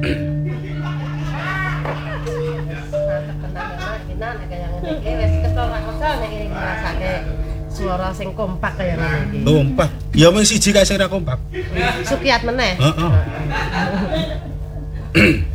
Suara sing kompak kaya ngene iki. Kompak. Ya mung siji kae sing ra kompak. Sukiat meneh. Heeh.